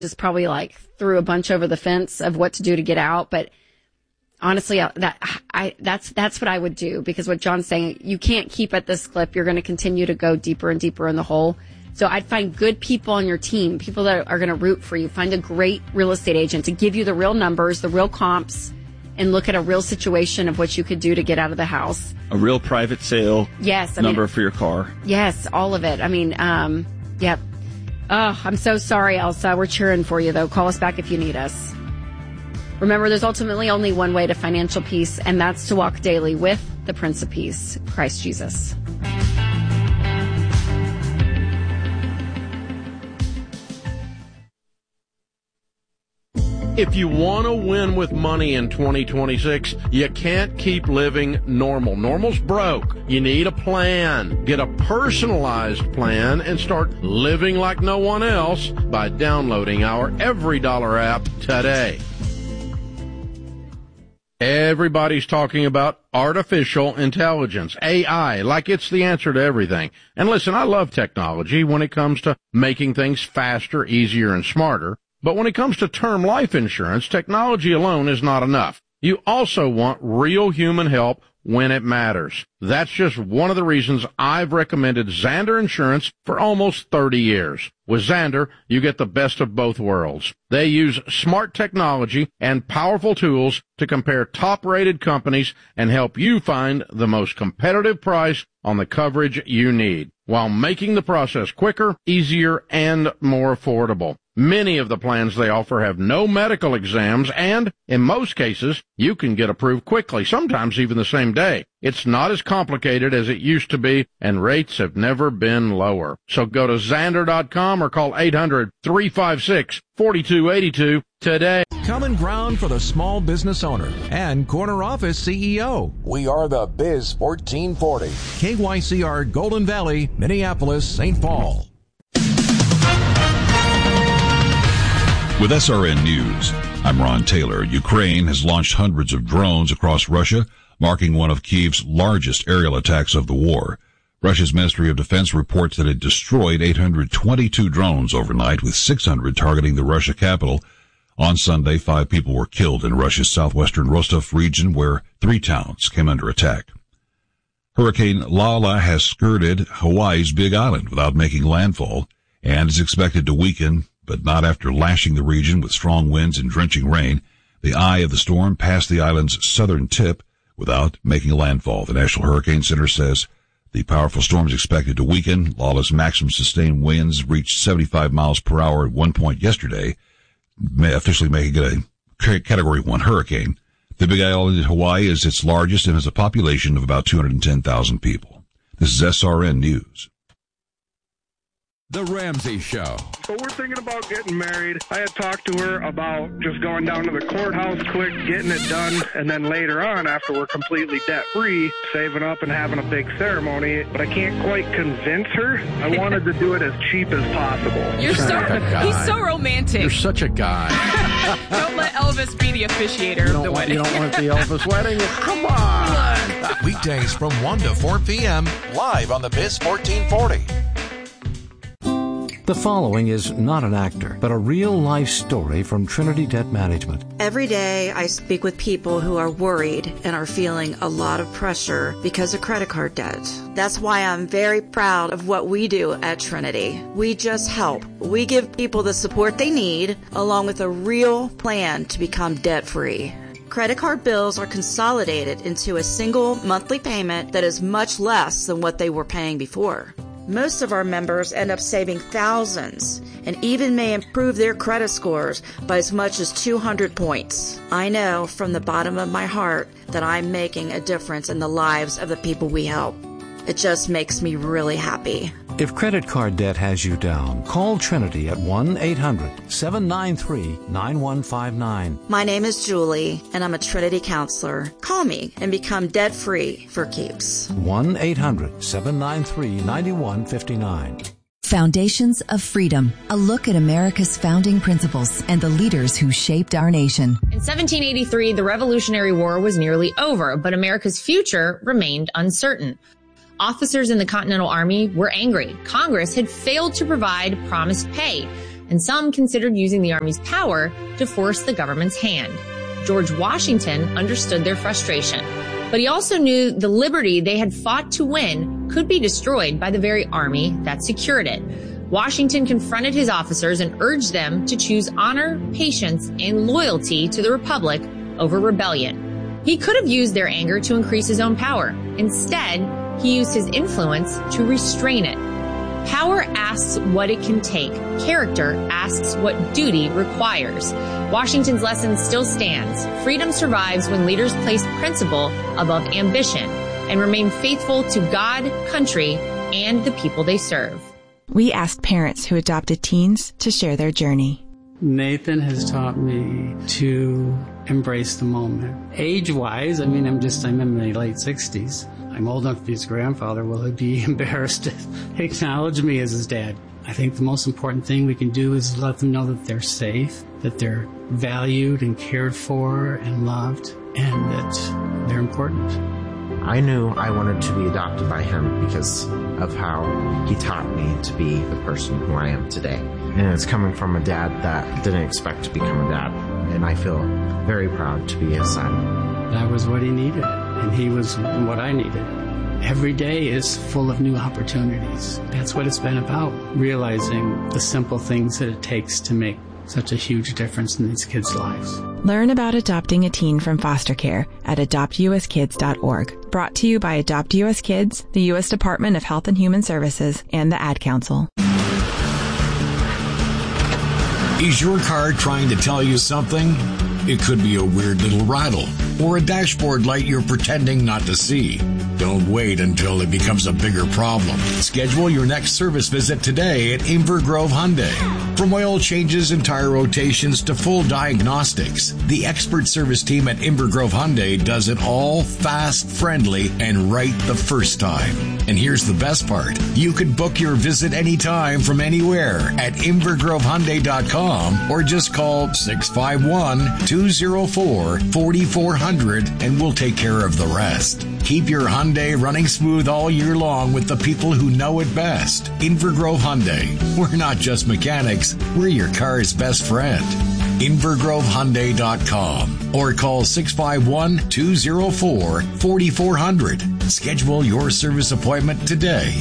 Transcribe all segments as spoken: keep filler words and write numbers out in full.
just probably like threw a bunch over the fence of what to do to get out. But honestly, that I that's that's what I would do, because what John's saying, you can't keep at this clip. You're going to continue to go deeper and deeper in the hole. So I'd find good people on your team, people that are going to root for you. Find a great real estate agent to give you the real numbers, the real comps, and look at a real situation of what you could do to get out of the house. A real private sale yes, I number mean, for your car. Yes, all of it. I mean, um, yep. Oh, I'm so sorry, Elsa. We're cheering for you, though. Call us back if you need us. Remember, there's ultimately only one way to financial peace, and that's to walk daily with the Prince of Peace, Christ Jesus. If you want to win with money in twenty twenty-six, you can't keep living normal. Normal's broke. You need a plan. Get a personalized plan and start living like no one else by downloading our Every Dollar app today. Everybody's talking about artificial intelligence, A I, like it's the answer to everything. And listen, I love technology when it comes to making things faster, easier, and smarter. But when it comes to term life insurance, technology alone is not enough. You also want real human help when it matters. That's just one of the reasons I've recommended Zander Insurance for almost thirty years. With Zander, you get the best of both worlds. They use smart technology and powerful tools to compare top-rated companies and help you find the most competitive price on the coverage you need, while making the process quicker, easier, and more affordable. Many of the plans they offer have no medical exams, and in most cases, you can get approved quickly, sometimes even the same day. It's not as complicated as it used to be, and rates have never been lower. So go to Zander dot com or call eight hundred, three five six, four two eight two today. Common ground for the small business owner and corner office C E O. We are the Biz fourteen forty. K Y C R Golden Valley, Minneapolis, Saint Paul. With S R N News, I'm Ron Taylor. Ukraine has launched hundreds of drones across Russia, marking one of Kyiv's largest aerial attacks of the war. Russia's Ministry of Defense reports that it destroyed eight hundred twenty-two drones overnight, with six hundred targeting the Russia capital. On Sunday, five people were killed in Russia's southwestern Rostov region, where three towns came under attack. Hurricane Lala has skirted Hawaii's Big Island without making landfall and is expected to weaken, but not after lashing the region with strong winds and drenching rain. The eye of the storm passed the island's southern tip without making landfall. The National Hurricane Center says the powerful storm is expected to weaken. Lala's maximum sustained winds reached seventy-five miles per hour at one point yesterday, officially making it a Category one hurricane. The Big Island in Hawaii is its largest and has a population of about two hundred ten thousand people. This is S R N News. The Ramsey Show. So we're thinking about getting married. I had talked to her about just going down to the courthouse quick, getting it done, and then later on, after we're completely debt-free, saving up and having a big ceremony. But I can't quite convince her. I wanted to do it as cheap as possible. You're so, he's so romantic. You're such a guy. Don't let Elvis be the officiator You of the want, wedding. you don't want the Elvis wedding? Come on. Weekdays from one to four p.m. Live on the Biz fourteen forty. The following is not an actor, but a real-life story from Trinity Debt Management. Every day I speak with people who are worried and are feeling a lot of pressure because of credit card debt. That's why I'm very proud of what we do at Trinity. We just help. We give people the support they need, along with a real plan to become debt-free. Credit card bills are consolidated into a single monthly payment that is much less than what they were paying before. Most of our members end up saving thousands and even may improve their credit scores by as much as two hundred points. I know from the bottom of my heart that I'm making a difference in the lives of the people we help. It just makes me really happy. If credit card debt has you down, call Trinity at one eight hundred, seven nine three, nine one five nine. My name is Julie, and I'm a Trinity counselor. Call me and become debt-free for keeps. one eight hundred, seven nine three, nine one five nine. Foundations of Freedom, a look at America's founding principles and the leaders who shaped our nation. In seventeen eighty-three, the Revolutionary War was nearly over, but America's future remained uncertain. Officers in the Continental Army were angry. Congress had failed to provide promised pay, and some considered using the Army's power to force the government's hand. George Washington understood their frustration, but he also knew the liberty they had fought to win could be destroyed by the very army that secured it. Washington confronted his officers and urged them to choose honor, patience, and loyalty to the Republic over rebellion. He could have used their anger to increase his own power. Instead, he used his influence to restrain it. Power asks what it can take. Character asks what duty requires. Washington's lesson still stands. Freedom survives when leaders place principle above ambition and remain faithful to God, country, and the people they serve. We asked parents who adopted teens to share their journey. Nathan has taught me to embrace the moment. Age-wise, I mean, I'm just, I'm in my late sixties. I'm old enough to be his grandfather. Will he be embarrassed to acknowledge me as his dad? I think the most important thing we can do is let them know that they're safe, that they're valued and cared for and loved, and that they're important. I knew I wanted to be adopted by him because of how he taught me to be the person who I am today. And it's coming from a dad that didn't expect to become a dad. And I feel very proud to be his son. That was what he needed, and he was what I needed. Every day is full of new opportunities. That's what it's been about, realizing the simple things that it takes to make such a huge difference in these kids' lives. Learn about adopting a teen from foster care at adopt u s kids dot org. Brought to you by Adopt U S Kids, the U S Department of Health and Human Services, and the Ad Council. Is your car trying to tell you something? It could be a weird little rattle or a dashboard light you're pretending not to see. Don't wait until it becomes a bigger problem. Schedule your next service visit today at Inver Grove Hyundai. From oil changes and tire rotations to full diagnostics, the expert service team at Inver Grove Hyundai does it all fast, friendly, and right the first time. And here's the best part. You can book your visit anytime from anywhere at inver grove hyundai dot com or just call six five one, two oh four, four four zero zero and we'll take care of the rest. Keep your Hyundai running smooth all year long with the people who know it best. Inver Grove Hyundai. We're not just mechanics, we're your car's best friend. inver grove hyundai dot com or call six five one, two oh four, four four zero zero. Schedule your service appointment today.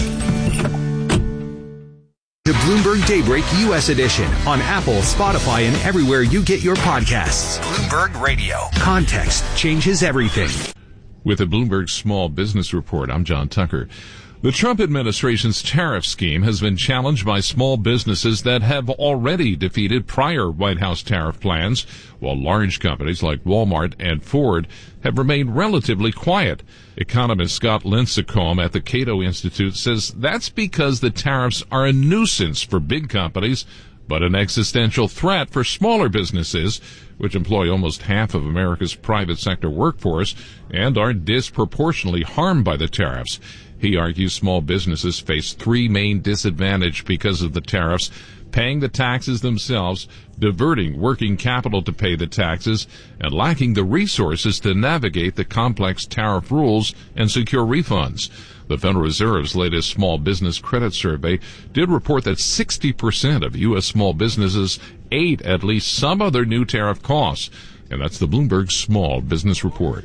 The Bloomberg Daybreak U S edition on Apple, Spotify, and everywhere you get your podcasts. Bloomberg Radio. Context changes everything. With the Bloomberg Small Business Report, I'm John Tucker. The Trump administration's tariff scheme has been challenged by small businesses that have already defeated prior White House tariff plans, while large companies like Walmart and Ford have remained relatively quiet. Economist Scott Lincecum at the Cato Institute says that's because the tariffs are a nuisance for big companies, but an existential threat for smaller businesses, which employ almost half of America's private sector workforce and are disproportionately harmed by the tariffs. He argues small businesses face three main disadvantages because of the tariffs: paying the taxes themselves, diverting working capital to pay the taxes, and lacking the resources to navigate the complex tariff rules and secure refunds. The Federal Reserve's latest small business credit survey did report that sixty percent of U S small businesses ate at least some of their new tariff costs. And that's the Bloomberg Small Business Report.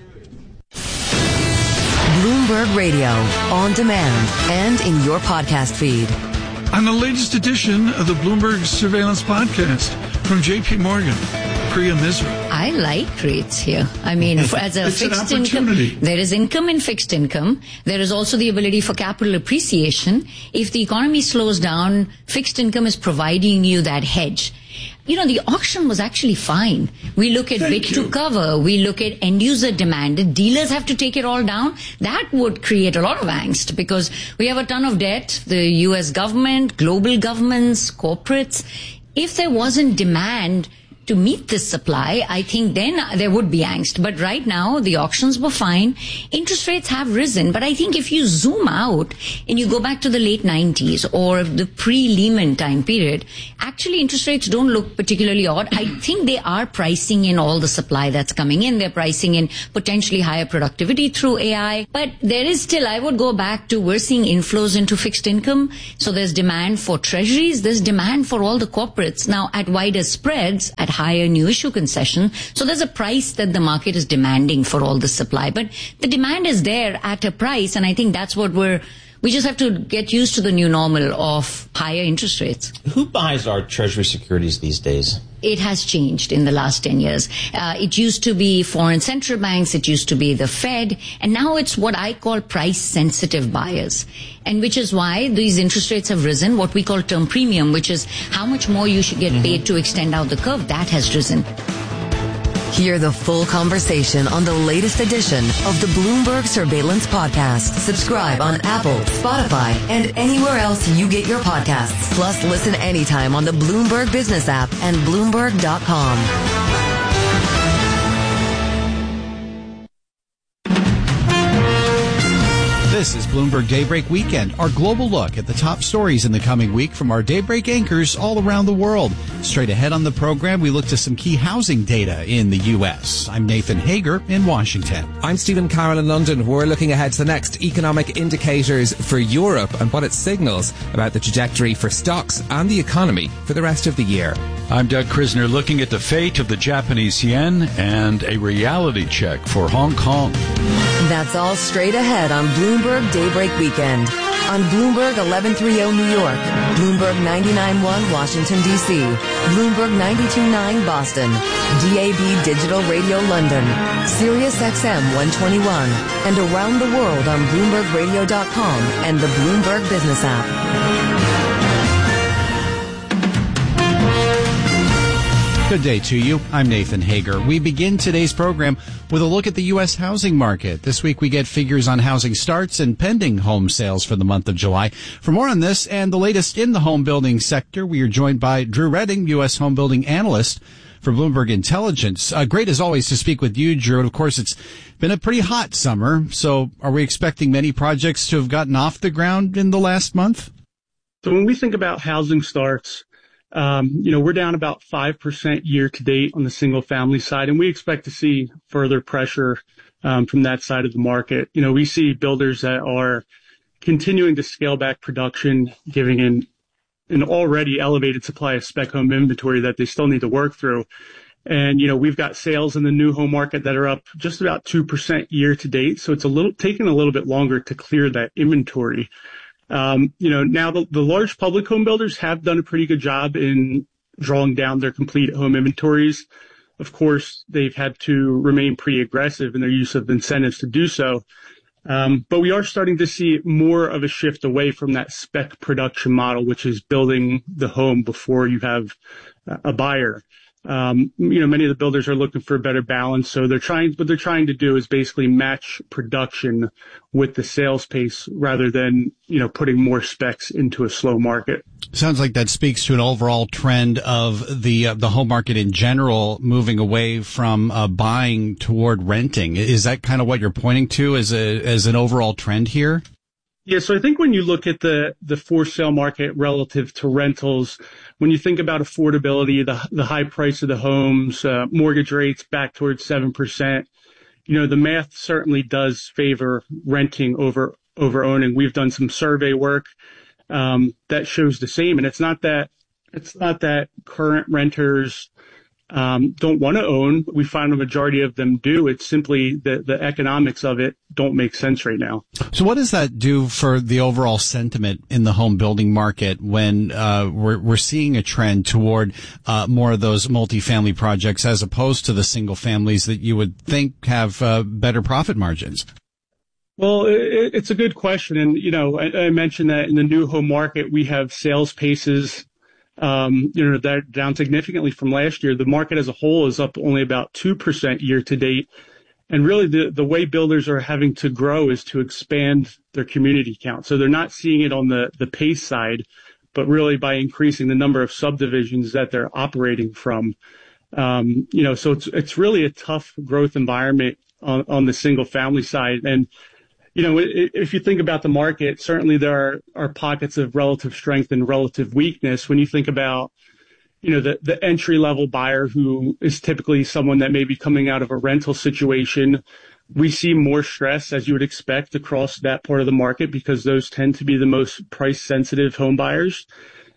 Bloomberg Radio, on demand and in your podcast feed. On the latest edition of the Bloomberg Surveillance Podcast from J P Morgan, Priya Misra. I like rates here. I mean, for, as a it's fixed income, there is income in fixed income. There is also the ability for capital appreciation. If the economy slows down, fixed income is providing you that hedge. You know, the auction was actually fine. We look at bid to cover. We look at end user demand. If dealers have to take it all down, that would create a lot of angst because we have a ton of debt. The U S government, global governments, corporates. If there wasn't demand, to meet this supply, I think then there would be angst. But right now, the auctions were fine. Interest rates have risen. But I think if you zoom out and you go back to the late nineties or the pre-Lehman time period, actually interest rates don't look particularly odd. I think they are pricing in all the supply that's coming in. They're pricing in potentially higher productivity through A I. But there is still, I would go back to, we're seeing inflows into fixed income. So there's demand for treasuries. There's demand for all the corporates now at wider spreads, at higher new issue concession. So there's a price that the market is demanding for all the supply. But the demand is there at a price, and I think that's what we're, we just have to get used to the new normal of higher interest rates. Who buys our treasury securities these days? It has changed in the last ten years. Uh, it used to be foreign central banks, it used to be the Fed, and now it's what I call price-sensitive buyers. And which is why these interest rates have risen, what we call term premium, which is how much more you should get mm-hmm. paid to extend out the curve. That has risen. Hear the full conversation on the latest edition of the Bloomberg Surveillance Podcast. Subscribe on Apple, Spotify, and anywhere else you get your podcasts. Plus, listen anytime on the Bloomberg Business app and Bloomberg dot com. This is Bloomberg Daybreak Weekend, our global look at the top stories in the coming week from our Daybreak anchors all around the world. Straight ahead on the program, we look to some key housing data in the U S. I'm Nathan Hager in Washington. I'm Stephen Carroll in London. We're looking ahead to the next economic indicators for Europe and what it signals about the trajectory for stocks and the economy for the rest of the year. I'm Doug Krisner, looking at the fate of the Japanese yen and a reality check for Hong Kong. That's all straight ahead on Bloomberg Daybreak Weekend. On Bloomberg eleven thirty New York, Bloomberg ninety-nine point one Washington, D C, Bloomberg ninety-two point nine Boston, D A B Digital Radio London, Sirius X M one twenty-one, and around the world on Bloomberg Radio dot com and the Bloomberg Business app. Good day to you. I'm Nathan Hager. We begin today's program with a look at the U S housing market. This week we get figures on housing starts and pending home sales for the month of July. For more on this and the latest in the home building sector, we are joined by Drew Redding, U S home building analyst for Bloomberg Intelligence. Uh, great as always to speak with you, Drew. And of course, it's been a pretty hot summer. So are we expecting many projects to have gotten off the ground in the last month? So when we think about housing starts, Um, you know, we're down about five percent year to date on the single family side, and we expect to see further pressure um, from that side of the market. You know, we see builders that are continuing to scale back production, giving an, an already elevated supply of spec home inventory that they still need to work through. And, you know, we've got sales in the new home market that are up just about two percent year to date. So it's a little, taking a little bit longer to clear that inventory. Um, you know, now the, the large public home builders have done a pretty good job in drawing down their complete home inventories. Of course, they've had to remain pretty aggressive in their use of incentives to do so. Um, but we are starting to see more of a shift away from that spec production model, which is building the home before you have a buyer. Um, you know, many of the builders are looking for a better balance. So they're trying, what they're trying to do is basically match production with the sales pace rather than, you know, putting more specs into a slow market. Sounds like that speaks to an overall trend of the, uh, the home market in general moving away from, uh, buying toward renting. Is that kind of what you're pointing to as a, as an overall trend here? Yeah, so I think when you look at the, the for sale market relative to rentals, when you think about affordability, the, the high price of the homes, uh, mortgage rates back towards seven percent, you know, the math certainly does favor renting over, over owning. We've done some survey work, um, that shows the same. And it's not that, it's not that current renters, um, don't want to own. We find a majority of them do. It's simply the, the economics of it don't make sense right now. So what does that do for the overall sentiment in the home building market when, uh, we're, we're seeing a trend toward, uh, more of those multifamily projects as opposed to the single families that you would think have, uh, better profit margins? Well, it, it's a good question. And, you know, I, I mentioned that in the new home market, we have sales paces Um, you know, they're down significantly from last year. The market as a whole is up only about two percent year to date. And really the, the way builders are having to grow is to expand their community count. So they're not seeing it on the, the pace side, but really by increasing the number of subdivisions that they're operating from. Um, you know, so it's it's really a tough growth environment on, on the single family side. And, you know, if you think about the market, certainly there are, are pockets of relative strength and relative weakness. When you think about, you know, the, the entry level buyer who is typically someone that may be coming out of a rental situation, we see more stress, as you would expect, across that part of the market because those tend to be the most price sensitive home buyers.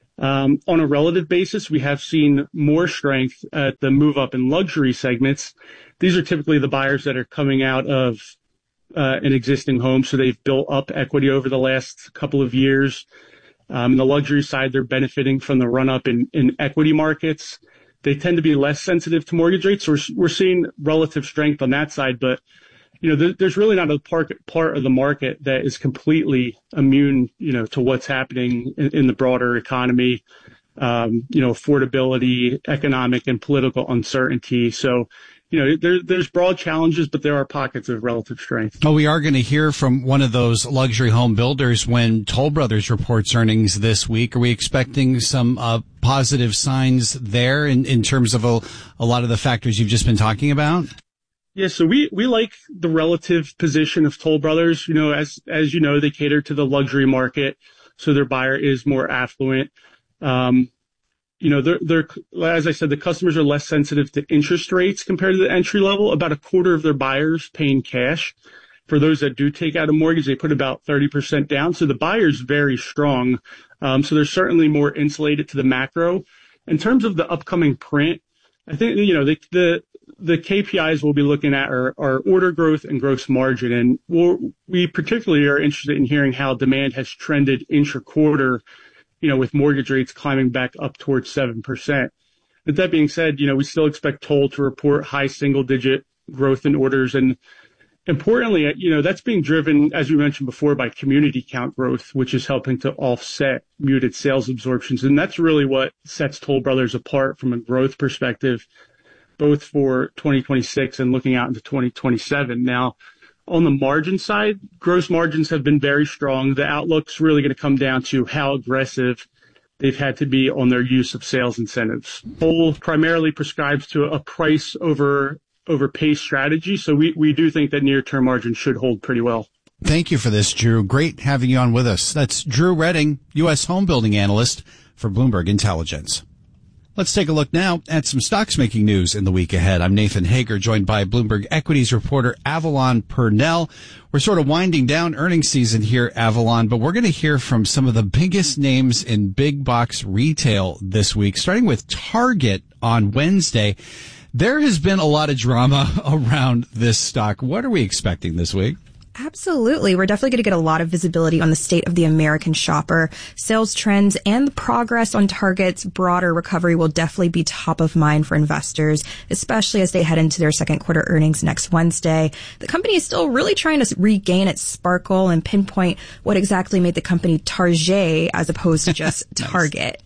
Um, on a relative basis, we have seen more strength at the move up and luxury segments. These are typically the buyers that are coming out of uh, an existing home, so they've built up equity over the last couple of years. Um, on the luxury side, they're benefiting from the run up in, in equity markets. They tend to be less sensitive to mortgage rates, so we're, we're seeing relative strength on that side. But you know, there, there's really not a part, part of the market that is completely immune, you know, to what's happening in, in the broader economy, um, you know, affordability, economic and political uncertainty. So, you know, there, there's broad challenges, but there are pockets of relative strength. Oh, we are going to hear from one of those luxury home builders when Toll Brothers reports earnings this week. Are we expecting some uh, positive signs there in, in terms of a, a lot of the factors you've just been talking about? Yeah, so we, we like the relative position of Toll Brothers. You know, as, as you know, they cater to the luxury market, so their buyer is more affluent. Um, you know, they're, they're, as I said, the customers are less sensitive to interest rates compared to the entry level. About a quarter of their buyers paying cash. For those that do take out a mortgage, they put about thirty percent down. So the buyer's very strong. Um, so they're certainly more insulated to the macro. In terms of the upcoming print, I think, you know, the, the, the K P Is we'll be looking at are, are order growth and gross margin. And we'll, we particularly are interested in hearing how demand has trended intra-quarter, you know, with mortgage rates climbing back up towards seven percent. With that being said, you know, we still expect Toll to report high single-digit growth in orders. And importantly, you know, that's being driven, as we mentioned before, by community count growth, which is helping to offset muted sales absorptions. And that's really what sets Toll Brothers apart from a growth perspective, both for twenty twenty-six and looking out into twenty twenty-seven. Now, on the margin side, gross margins have been very strong. The outlook's really going to come down to how aggressive they've had to be on their use of sales incentives. Toll primarily prescribes to a price over over pace strategy, so we, we do think that near-term margins should hold pretty well. Thank you for this, Drew. Great having you on with us. That's Drew Redding, U S home building analyst for Bloomberg Intelligence. Let's take a look now at some stocks making news in the week ahead. I'm Nathan Hager, joined by Bloomberg equities reporter Avalon Purnell. We're sort of winding down earnings season here, Avalon, but we're going to hear from some of the biggest names in big box retail this week, starting with Target on Wednesday. There has been a lot of drama around this stock. What are we expecting this week? Absolutely. We're definitely going to get a lot of visibility on the state of the American shopper. Sales trends and the progress on Target's broader recovery will definitely be top of mind for investors, especially as they head into their second quarter earnings next Wednesday. The company is still really trying to regain its sparkle and pinpoint what exactly made the company Target as opposed to just Target.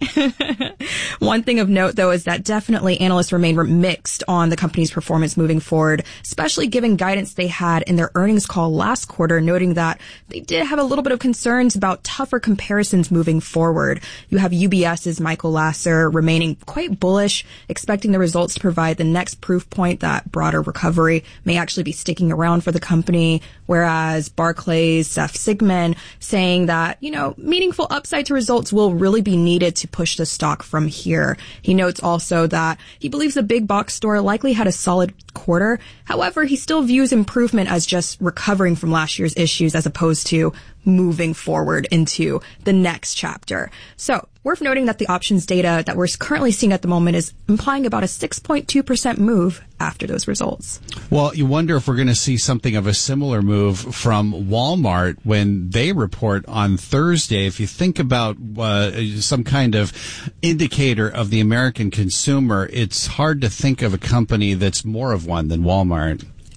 One thing of note, though, is that definitely analysts remain mixed on the company's performance moving forward, especially given guidance they had in their earnings call last quarter, noting that they did have a little bit of concerns about tougher comparisons moving forward. You have UBS's Michael Lasser remaining quite bullish, expecting the results to provide the next proof point that broader recovery may actually be sticking around for the company, whereas Barclays' Seth Sigman saying that, you know, meaningful upside to results will really be needed to push the stock from here. He notes also that he believes the big box store likely had a solid quarter. However, he still views improvement as just recovering from last year's issues as opposed to moving forward into the next chapter. So, worth noting that the options data that we're currently seeing at the moment is implying about a six point two percent move after those results. Well, you wonder if we're going to see something of a similar move from Walmart when they report on Thursday. If you think about uh, some kind of indicator of the American consumer, it's hard to think of a company that's more of one than Walmart.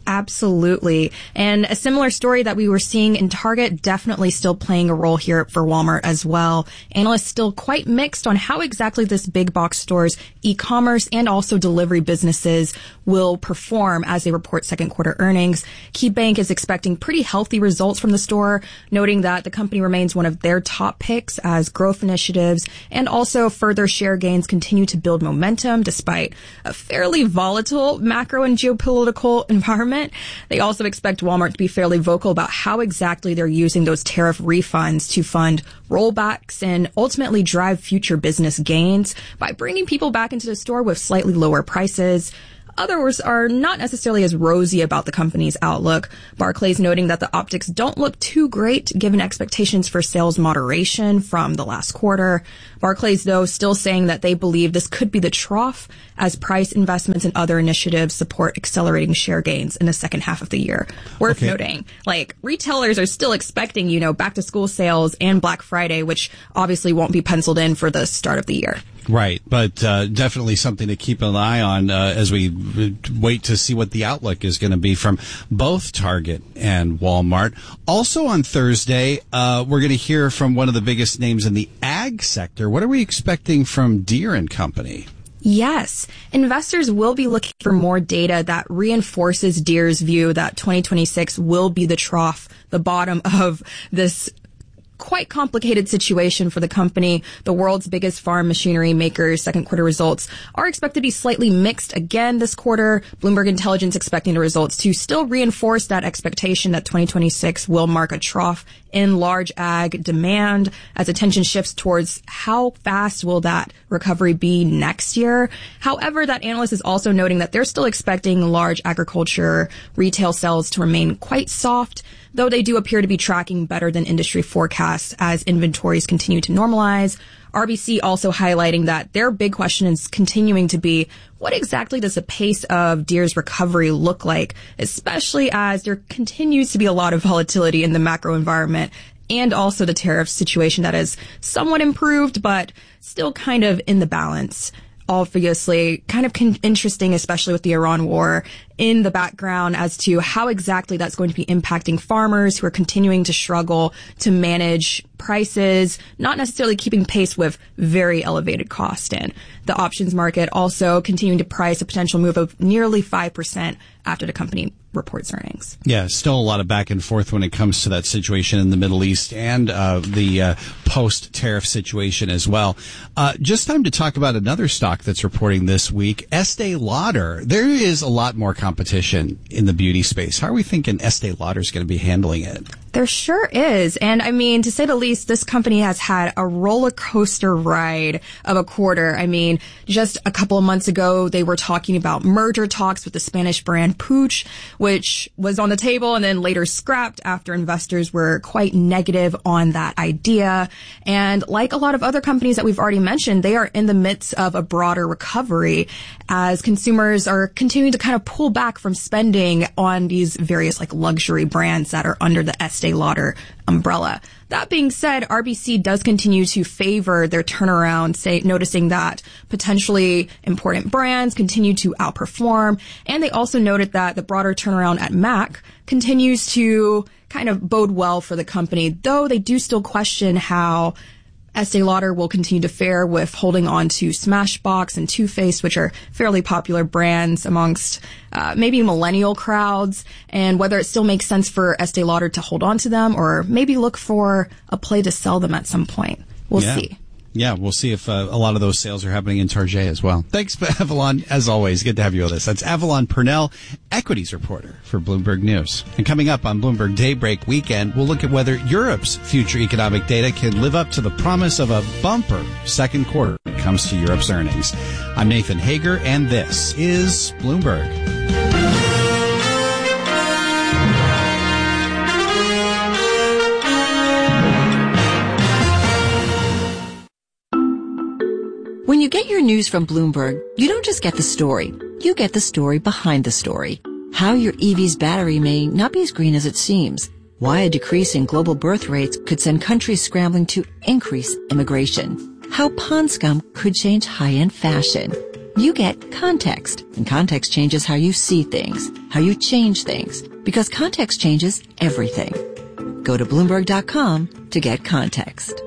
Absolutely. And a similar story that we were seeing in Target definitely still playing a role here for Walmart as well. Analysts still quite mixed on how exactly this big box store's e-commerce and also delivery businesses will perform as they report second quarter earnings. KeyBank is expecting pretty healthy results from the store, noting that the company remains one of their top picks as growth initiatives and also further share gains continue to build momentum despite a fairly volatile macro and geopolitical environment. They also expect Walmart to be fairly vocal about how exactly they're using those tariff refunds to fund rollbacks and ultimately drive future business gains by bringing people back into the store with slightly lower prices. Others are not necessarily as rosy about the company's outlook. Barclays noting that the optics don't look too great given expectations for sales moderation from the last quarter. Barclays, though, still saying that they believe this could be the trough as price investments and other initiatives support accelerating share gains in the second half of the year. Worth okay. noting, like, retailers are still expecting, you know, back to school sales and Black Friday, which obviously won't be penciled in for the start of the year. Right, but uh, definitely something to keep an eye on uh, as we wait to see what the outlook is going to be from both Target and Walmart. Also on Thursday, uh, we're going to hear from one of the biggest names in the ag sector. What are we expecting from Deere and Company? Yes. Investors will be looking for more data that reinforces Deere's view that twenty twenty-six will be the trough, the bottom of this quite complicated situation for the company. The world's biggest farm machinery maker's second quarter results are expected to be slightly mixed again this quarter. Bloomberg Intelligence expecting the results to still reinforce that expectation that twenty twenty-six will mark a trough in large ag demand as attention shifts towards how fast will that recovery be next year. However, that analyst is also noting that they're still expecting large agriculture retail sales to remain quite soft, though they do appear to be tracking better than industry forecasts as inventories continue to normalize. R B C also highlighting that their big question is continuing to be, what exactly does the pace of Deere's recovery look like, especially as there continues to be a lot of volatility in the macro environment and also the tariff situation that has somewhat improved, but still kind of in the balance. Obviously, kind of con- interesting, especially with the Iran war in the background as to how exactly that's going to be impacting farmers who are continuing to struggle to manage prices, not necessarily keeping pace with very elevated cost. And the options market also continuing to price a potential move of nearly five percent after the company reports earnings. Yeah, still a lot of back and forth when it comes to that situation in the Middle East and uh, the uh, post-tariff situation as well. Uh, just time to talk about another stock that's reporting this week, Estee Lauder. There is a lot more competition in the beauty space. How are we thinking Estee Lauder is going to be handling it? There sure is. And I mean, to say the least, this company has had a roller coaster ride of a quarter. I mean, just a couple of months ago, they were talking about merger talks with the Spanish brand Puig, which was on the table and then later scrapped after investors were quite negative on that idea. And like a lot of other companies that we've already mentioned, they are in the midst of a broader recovery as consumers are continuing to kind of pull back from spending on these various like luxury brands that are under the Estee Lauder umbrella. That being said, R B C does continue to favor their turnaround, say, noticing that potentially important brands continue to outperform. And they also noted that the broader turnaround at M A C continues to kind of bode well for the company, though they do still question how Estee Lauder will continue to fare with holding on to Smashbox and Too Faced, which are fairly popular brands amongst uh, maybe millennial crowds, and whether it still makes sense for Estee Lauder to hold on to them or maybe look for a play to sell them at some point. We'll yeah. see. Yeah, we'll see if uh, a lot of those sales are happening in Target as well. Thanks, Avalon. As always, good to have you with us. That's Avalon Purnell, equities reporter for Bloomberg News. And coming up on Bloomberg Daybreak Weekend, we'll look at whether Europe's future economic data can live up to the promise of a bumper second quarter when it comes to Europe's earnings. I'm Nathan Hager, and this is Bloomberg. When you get your news from Bloomberg, you don't just get the story. You get the story behind the story. How your E V's battery may not be as green as it seems. Why a decrease in global birth rates could send countries scrambling to increase immigration. How pond scum could change high-end fashion. you get context. And context changes how you see things, how you change things, because context changes everything. Go to Bloomberg dot com to get context.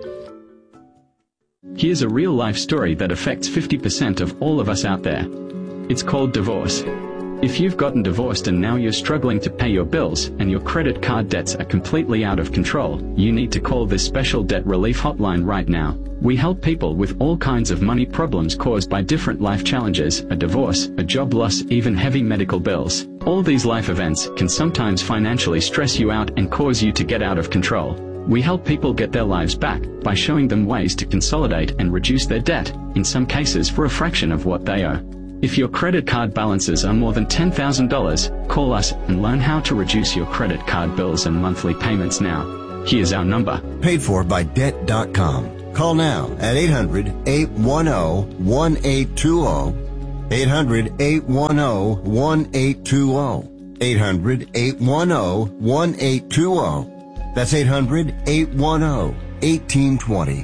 Here's a real-life story that affects fifty percent of all of us out there. It's called divorce. If you've gotten divorced and now you're struggling to pay your bills and your credit card debts are completely out of control, you need to call this special debt relief hotline right now. We help people with all kinds of money problems caused by different life challenges, a divorce, a job loss, even heavy medical bills. All these life events can sometimes financially stress you out and cause you to get out of control. We help people get their lives back by showing them ways to consolidate and reduce their debt, in some cases for a fraction of what they owe. If your credit card balances are more than ten thousand dollars, call us and learn how to reduce your credit card bills and monthly payments now. Here's our number. Paid for by debt dot com. Call now at eight hundred, eight one zero, one eight two zero. eight hundred, eight one zero, one eight two zero. eight hundred, eight one zero, one eight two zero. That's eight hundred, eight one zero, one eight two zero.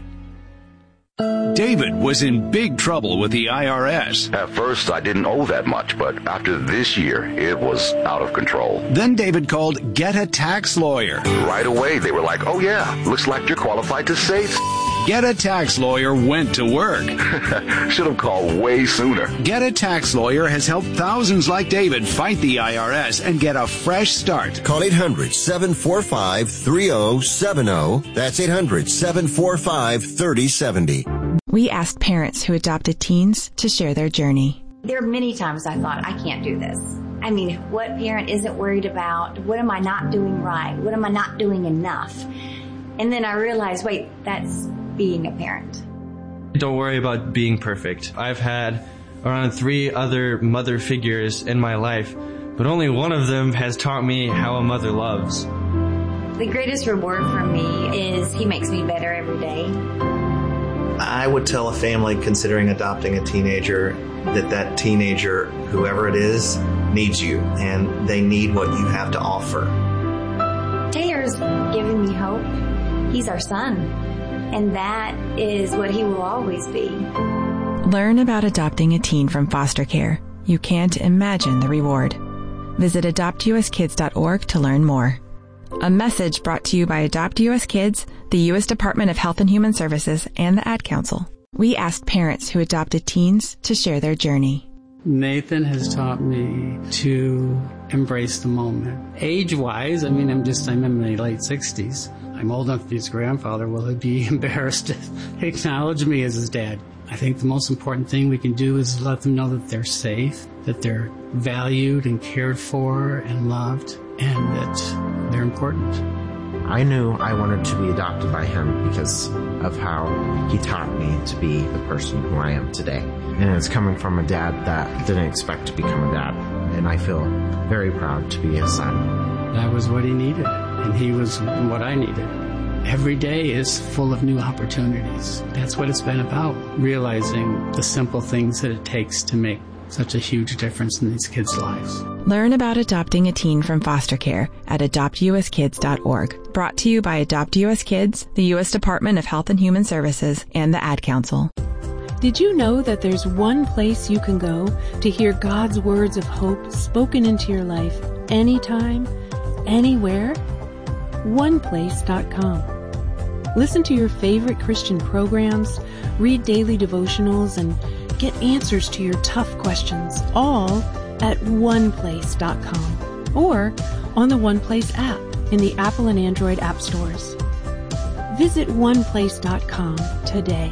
David was in big trouble with the I R S. At first, I didn't owe that much, but after this year, it was out of control. Then David called Get a Tax Lawyer. Right away, they were like, oh yeah, looks like you're qualified to save. Get a Tax Lawyer went to work. Should have called way sooner. Get a Tax Lawyer has helped thousands like David fight the I R S and get a fresh start. Call eight hundred, seven four five, three zero seven zero. That's eight hundred, seven four five, three zero seven zero. We asked parents who adopted teens to share their journey. There are many times I thought, I can't do this. I mean, what parent isn't worried about? What am I not doing right? What am I not doing enough? And then I realized, wait, that's being a parent. Don't worry about being perfect. I've had around three other mother figures in my life, but only one of them has taught me how a mother loves. The greatest reward for me is he makes me better every day. I would tell a family considering adopting a teenager that that teenager, whoever it is, needs you, and they need what you have to offer. Taylor's giving me hope. He's our son, and that is what he will always be. Learn about adopting a teen from foster care. You can't imagine the reward. Visit adopt u s kids dot org to learn more. A message brought to you by Adopt U S Kids, the U S Department of Health and Human Services, and the Ad Council. We asked parents who adopted teens to share their journey. Nathan has taught me to embrace the moment. Age-wise, I mean, I'm just, I'm in my late sixties. I'm old enough to be his grandfather. Will he be embarrassed to acknowledge me as his dad? I think the most important thing we can do is let them know that they're safe, that they're valued and cared for and loved, and that they're important. I knew I wanted to be adopted by him because of how he taught me to be the person who I am today. And it's coming from a dad that didn't expect to become a dad. And I feel very proud to be his son. That was what he needed, and he was what I needed. Every day is full of new opportunities. That's what it's been about, realizing the simple things that it takes to make such a huge difference in these kids' lives. Learn about adopting a teen from foster care at adopt u s kids dot org. Brought to you by Adopt U S Kids, the U S Department of Health and Human Services, and the Ad Council. Did you know that there's one place you can go to hear God's words of hope spoken into your life anytime, anywhere? one place dot com. Listen to your favorite Christian programs, read daily devotionals, and get answers to your tough questions, all at one place dot com or on the OnePlace app in the Apple and Android app stores. Visit one place dot com today.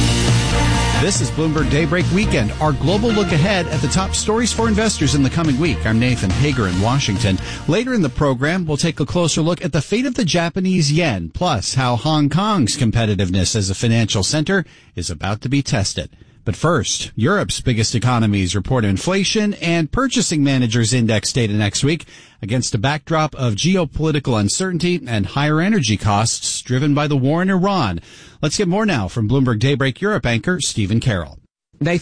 This is Bloomberg Daybreak Weekend, our global look ahead at the top stories for investors in the coming week. I'm Nathan Hager in Washington. Later in the program, we'll take a closer look at the fate of the Japanese yen, plus how Hong Kong's competitiveness as a financial center is about to be tested. But first, Europe's biggest economies report inflation and purchasing managers index data next week against a backdrop of geopolitical uncertainty and higher energy costs driven by the war in Iran. Let's get more now from Bloomberg Daybreak Europe anchor Stephen Carroll. Nathan,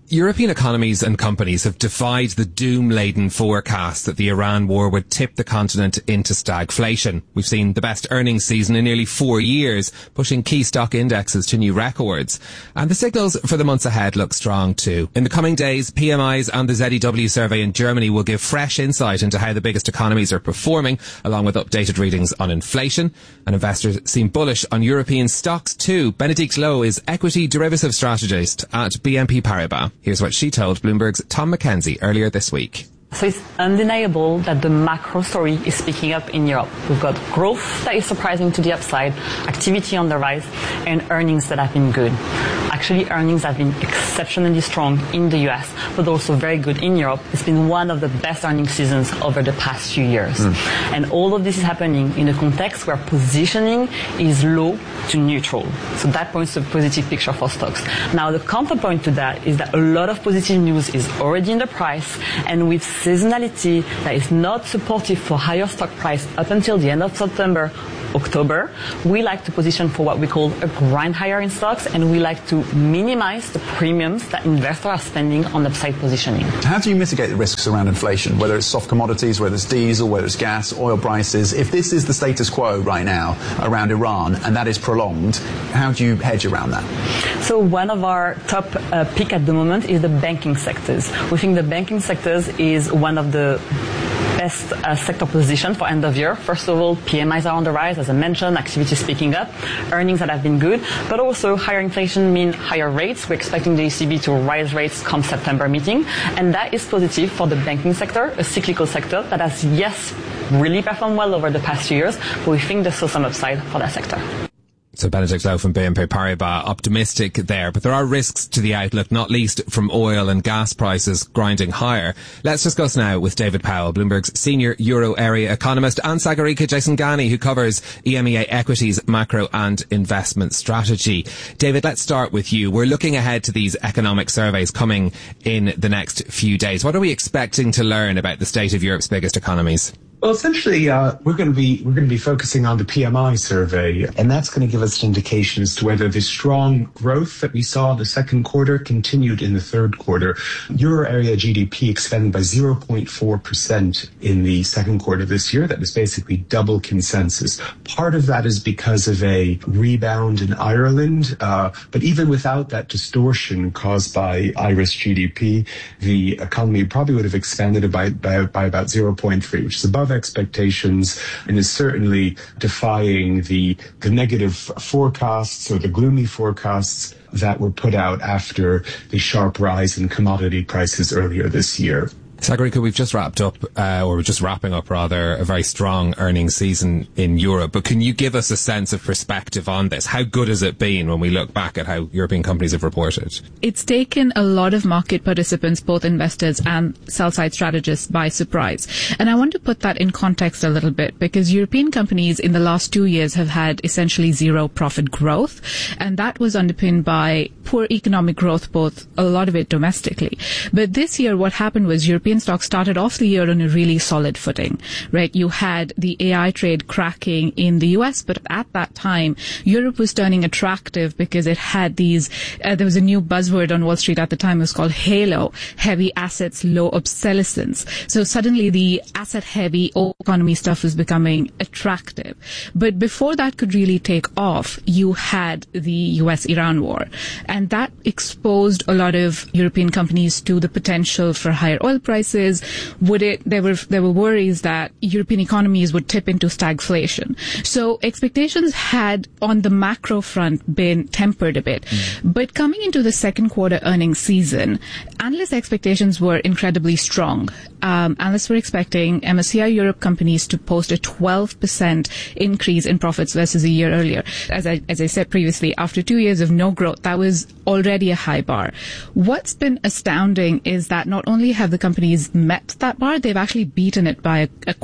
European economies and companies have defied the doom-laden forecast that the Iran war would tip the continent into stagflation. We've seen the best earnings season in nearly four years, pushing key stock indexes to new records. And the signals for the months ahead look strong too. In the coming days, P M Is and the Z E W survey in Germany will give fresh insight into how the biggest economies are performing, along with updated readings on inflation. And investors seem bullish on European stocks too. Benedict Lowe is equity derivative strategist at B N P Paribas. Here's what she told Bloomberg's Tom McKenzie earlier this week. So it's undeniable that the macro story is picking up in Europe. We've got growth that is surprising to the upside, activity on the rise, and earnings that have been good. Actually, earnings have been exceptionally strong in the U S, but also very good in Europe. It's been one of the best earnings seasons over the past few years. Mm. And all of this is happening in a context where positioning is low to neutral. So that points to a positive picture for stocks. Now, the counterpoint to that is that a lot of positive news is already in the price, and with seasonality that is not supportive for higher stock price up until the end of September, October, we like to position for what we call a grind higher in stocks, and we like to minimize the premiums that investors are spending on upside positioning. How do you mitigate the risks around inflation, whether it's soft commodities, whether it's diesel, whether it's gas, oil prices? If this is the status quo right now around Iran and that is prolonged, how do you hedge around that? So one of our top uh, pick at the moment is the banking sectors. We think the banking sectors is one of the best uh, sector position for end of year. First of all, P M Is are on the rise, as I mentioned, activity is picking up, earnings that have been good, but also higher inflation mean higher rates. We're expecting the E C B to rise rates come September meeting, and that is positive for the banking sector, a cyclical sector that has, yes, really performed well over the past few years, but we think there's still some upside for that sector. So Benedict Lowe from B N P Paribas, optimistic there, but there are risks to the outlook, not least from oil and gas prices grinding higher. Let's discuss now with David Powell, Bloomberg's senior euro area economist, and Sagarika Jaisangani, who covers E M E A equities, macro and investment strategy. David, let's start with you. We're looking ahead to these economic surveys coming in the next few days. What are we expecting to learn about the state of Europe's biggest economies? Well, essentially, uh, we're going to be we're going to be focusing on the P M I survey, and that's going to give us an indication as to whether the strong growth that we saw in the second quarter continued in the third quarter. Euro area G D P expanded by zero point four percent in the second quarter this year. That was basically double consensus. Part of that is because of a rebound in Ireland, uh, but even without that distortion caused by Irish G D P, the economy probably would have expanded by by, by about zero point three, which is above expectations and is certainly defying the, the negative forecasts or the gloomy forecasts that were put out after the sharp rise in commodity prices earlier this year. Sagarika, we've just wrapped up, uh, or we're just wrapping up rather, a very strong earnings season in Europe. But can you give us a sense of perspective on this? How good has it been when we look back at how European companies have reported? It's taken a lot of market participants, both investors and sell-side strategists, by surprise. And I want to put that in context a little bit, because European companies in the last two years have had essentially zero profit growth. And that was underpinned by poor economic growth, both a lot of it domestically. But this year, what happened was European European stocks started off the year on a really solid footing, right? You had the A I trade cracking in the U S, but at that time, Europe was turning attractive because it had these, uh, there was a new buzzword on Wall Street at the time, it was called HALO, heavy assets, low obsolescence. So suddenly the asset heavy economy stuff was becoming attractive. But before that could really take off, you had the U S Iran war. And that exposed a lot of European companies to the potential for higher oil prices. Would it, there were, there were worries that European economies would tip into stagflation. So expectations had on the macro front been tempered a bit. Mm. But coming into the second quarter earnings season, analyst expectations were incredibly strong. Um, analysts were expecting M S C I Europe companies to post a twelve percent increase in profits versus a year earlier. As I, as I said previously, after two years of no growth, that was already a high bar. What's been astounding is that not only have the companies met that bar, they've actually beaten it by a, a quite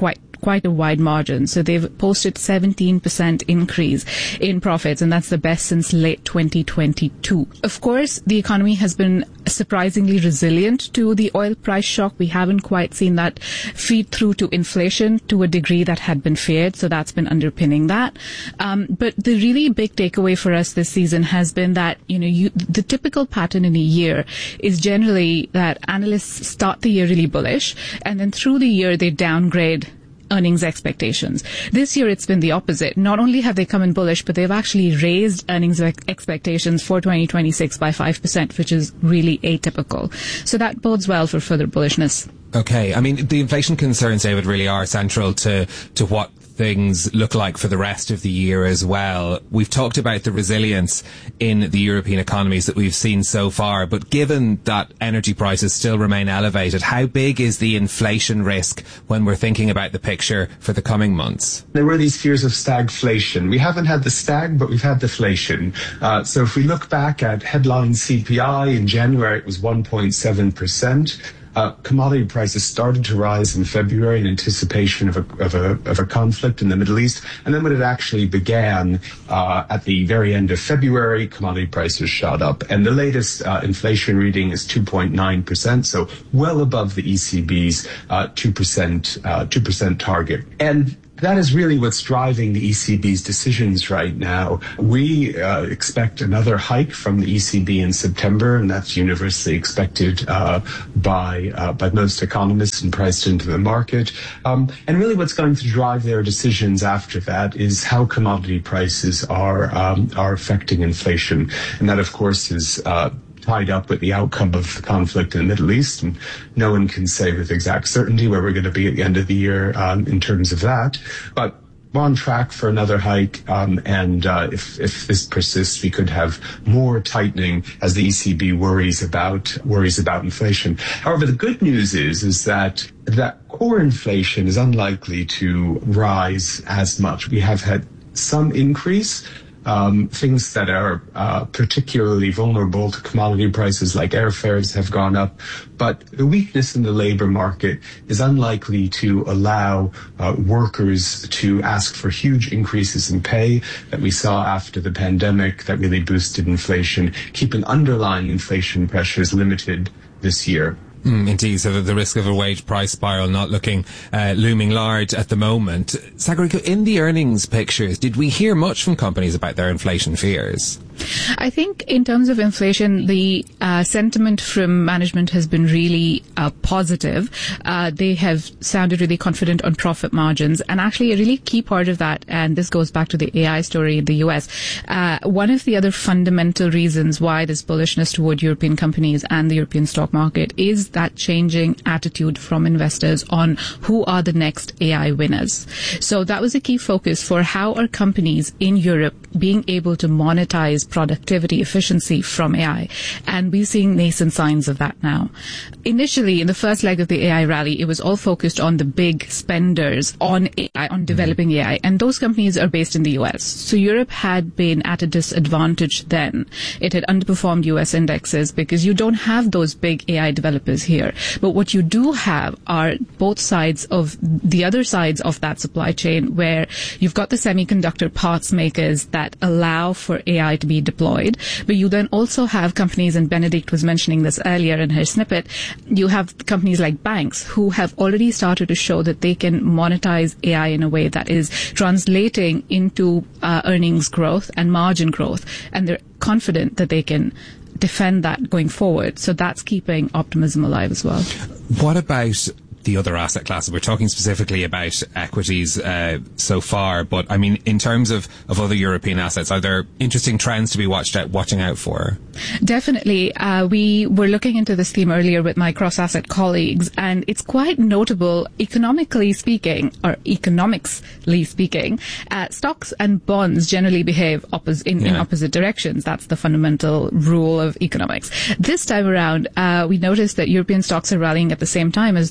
quite a wide margin. So they've posted seventeen percent increase in profits, and that's the best since late twenty twenty-two. Of course, the economy has been surprisingly resilient to the oil price shock. We haven't quite seen that feed through to inflation to a degree that had been feared, so that's been underpinning that. Um, but the really big takeaway for us this season has been that, you know, you, the typical pattern in a year is generally that analysts start the year really bullish, and then through the year they downgrade earnings expectations. This year it's been the opposite. Not only have they come in bullish, but they've actually raised earnings expectations for twenty twenty-six by five percent, which is really atypical. So that bodes well for further bullishness. Okay. I mean, the inflation concerns, David, really are central to, to what things look like for the rest of the year as well. We've talked about the resilience in the European economies that we've seen so far, but given that energy prices still remain elevated, how big is the inflation risk when we're thinking about the picture for the coming months? There were these fears of stagflation. We haven't had the stag, but we've had deflation. Uh, so if we look back at headline C P I in January, it was one point seven percent. Uh, commodity prices started to rise in February in anticipation of a, of a, of a conflict in the Middle East. And then when it actually began, uh, at the very end of February, commodity prices shot up. And the latest, uh, inflation reading is two point nine percent. So well above the E C B's, uh, two percent, uh, two percent target. And that is really what's driving the E C B's decisions right now. We uh, expect another hike from the E C B in September, and that's universally expected uh, by uh, by most economists and priced into the market. Um, and really what's going to drive their decisions after that is how commodity prices are um, are affecting inflation. And that, of course, is uh, tied up with the outcome of the conflict in the Middle East, and no one can say with exact certainty where we're going to be at the end of the year um, in terms of that. But we're on track for another hike, um, and uh, if, if this persists, we could have more tightening as the E C B worries about worries about inflation. However, the good news is is that that core inflation is unlikely to rise as much. We have had some increase. Um, things that are uh, particularly vulnerable to commodity prices like airfares have gone up, but the weakness in the labor market is unlikely to allow uh, workers to ask for huge increases in pay that we saw after the pandemic that really boosted inflation, keeping underlying inflation pressures limited this year. Mm, indeed, so the risk of a wage price spiral not looking uh, looming large at the moment. Sagarika, in the earnings pictures, did we hear much from companies about their inflation fears? I think in terms of inflation, the uh, sentiment from management has been really uh, positive. Uh, they have sounded really confident on profit margins, and actually a really key part of that, and this goes back to the A I story in the U S, uh, one of the other fundamental reasons why this bullishness toward European companies and the European stock market is that changing attitude from investors on who are the next A I winners. So that was a key focus for how are companies in Europe being able to monetize productivity, efficiency from A I. And we're seeing nascent signs of that now. Initially, in the first leg of the A I rally, it was all focused on the big spenders on A I, on developing A I. And those companies are based in the U S. So Europe had been at a disadvantage then. It had underperformed U S indexes because you don't have those big A I developers here. But what you do have are both sides of the other sides of that supply chain, where you've got the semiconductor parts makers that allow for A I to be deployed, but you then also have companies, and Benedict was mentioning this earlier in her snippet, you have companies like banks who have already started to show that they can monetize A I in a way that is translating into uh, earnings growth and margin growth, and they're confident that they can defend that going forward. So that's keeping optimism alive as well. What about the other asset classes? We're talking specifically about equities uh, so far, but I mean, in terms of, of other European assets, are there interesting trends to be watched out, watching out for? Definitely. Uh, we were looking into this theme earlier with my cross-asset colleagues, and it's quite notable, economically speaking, or economicsly speaking, uh, stocks and bonds generally behave oppos- in, yeah. in opposite directions. That's the fundamental rule of economics. This time around, uh, we noticed that European stocks are rallying at the same time as there's uh,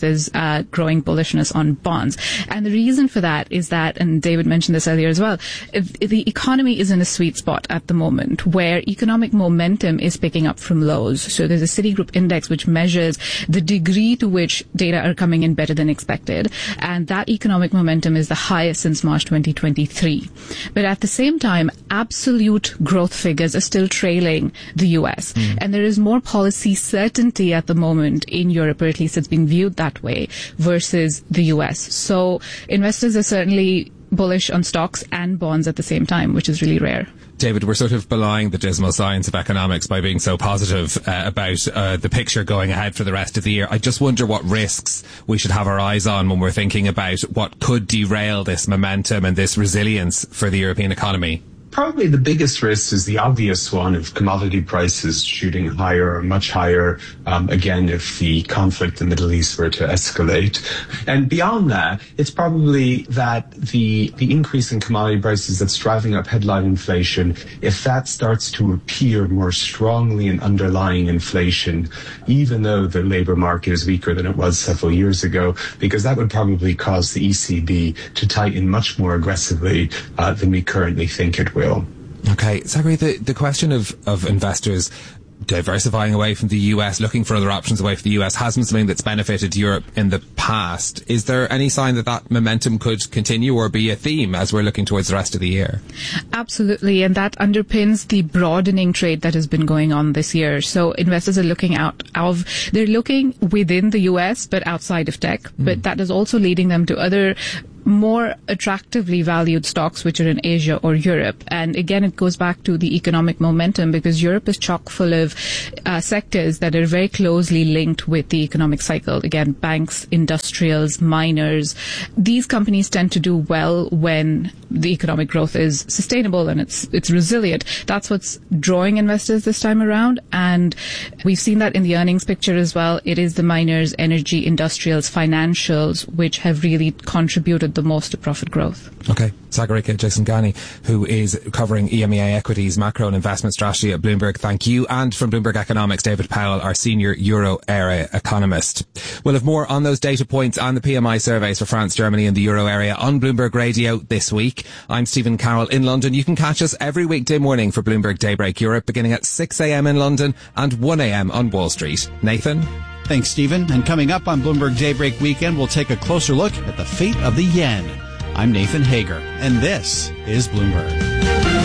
uh, growing bullishness on bonds. And the reason for that is that, and David mentioned this earlier as well, if, if the economy is in a sweet spot at the moment where economic momentum is picking up from lows. So there's a Citigroup index which measures the degree to which data are coming in better than expected. And that economic momentum is the highest since March twenty twenty-three. But at the same time, absolute growth figures are still trailing the U S. Mm. And there is more policy certainty at the moment in Europe, or at least it's being viewed that way, versus the U S. So investors are certainly bullish on stocks and bonds at the same time, which is really rare. David, we're sort of belying the dismal science of economics by being so positive uh, about uh, the picture going ahead for the rest of the year. I just wonder what risks we should have our eyes on when we're thinking about what could derail this momentum and this resilience for the European economy. Probably the biggest risk is the obvious one of commodity prices shooting higher or much higher, um, again, if the conflict in the Middle East were to escalate. And beyond that, it's probably that the the increase in commodity prices that's driving up headline inflation, if that starts to appear more strongly in underlying inflation, even though the labor market is weaker than it was several years ago, because that would probably cause the E C B to tighten much more aggressively uh, than we currently think it will. Okay, Zachary, the, the question of, of investors diversifying away from the U S, looking for other options away from the U S, has been something that's benefited Europe in the past. Is there any sign that that momentum could continue or be a theme as we're looking towards the rest of the year? Absolutely, and that underpins the broadening trade that has been going on this year. So investors are looking out of, they're looking within the U S but outside of tech, mm. but that is also leading them to other more attractively valued stocks which are in Asia or Europe. And again, it goes back to the economic momentum, because Europe is chock full of uh, sectors that are very closely linked with the economic cycle. Again, banks, industrials, miners. These companies tend to do well when the economic growth is sustainable and it's it's resilient. That's what's drawing investors this time around. And we've seen that in the earnings picture as well. It is the miners, energy, industrials, financials, which have really contributed the most to profit growth. Okay. Sagarika Jaisingani, who is covering E M E A equities, macro and investment strategy at Bloomberg. Thank you. And from Bloomberg Economics, David Powell, our senior euro area economist. We'll have more on those data points and the P M I surveys for France, Germany and the euro area on Bloomberg Radio this week. I'm Stephen Carroll in London. You can catch us every weekday morning for Bloomberg Daybreak Europe, beginning at six a.m. in London and one a.m. on Wall Street. Nathan? Thanks, Stephen. And coming up on Bloomberg Daybreak Weekend, we'll take a closer look at the fate of the yen. I'm Nathan Hager, and this is Bloomberg.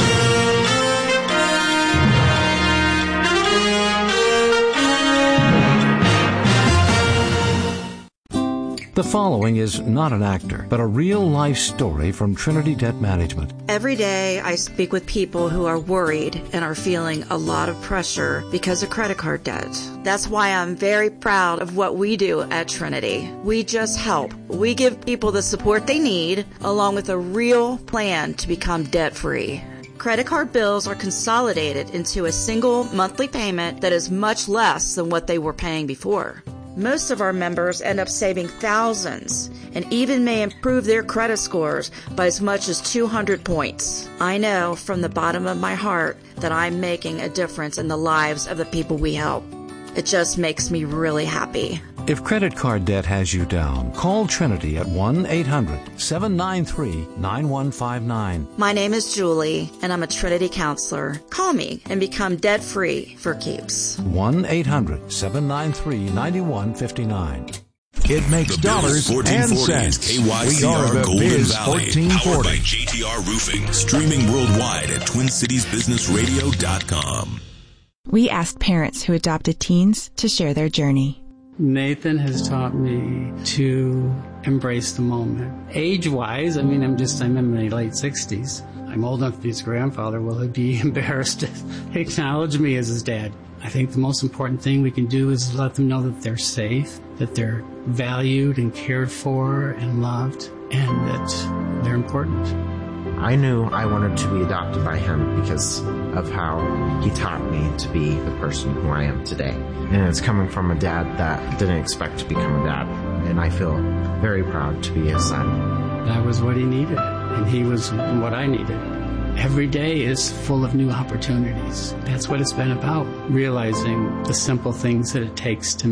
The following is not an actor, but a real-life story from Trinity Debt Management. Every day I speak with people who are worried and are feeling a lot of pressure because of credit card debt. That's why I'm very proud of what we do at Trinity. We just help. We give people the support they need, along with a real plan to become debt-free. Credit card bills are consolidated into a single monthly payment that is much less than what they were paying before. Most of our members end up saving thousands and even may improve their credit scores by as much as two hundred points. I know from the bottom of my heart that I'm making a difference in the lives of the people we help. It just makes me really happy. If credit card debt has you down, call Trinity at one eight hundred seven nine three nine one five nine. My name is Julie, and I'm a Trinity counselor. Call me and become debt-free for keeps. one eight hundred seven nine three nine one five nine. It makes the dollars and cents. K Y C R we are Golden Biz Valley, powered by J T R Roofing, streaming worldwide at twin cities business radio dot com. We asked parents who adopted teens to share their journey. Nathan has taught me to embrace the moment. Age-wise, I mean, I'm just, I'm in my late sixties. I'm old enough to be his grandfather. Will he be embarrassed to acknowledge me as his dad? I think the most important thing we can do is let them know that they're safe, that they're valued and cared for and loved, and that they're important. I knew I wanted to be adopted by him because of how he taught me to be the person who I am today. And it's coming from a dad that didn't expect to become a dad. And I feel very proud to be his son. That was what he needed, and he was what I needed. Every day is full of new opportunities. That's what it's been about, realizing the simple things that it takes to make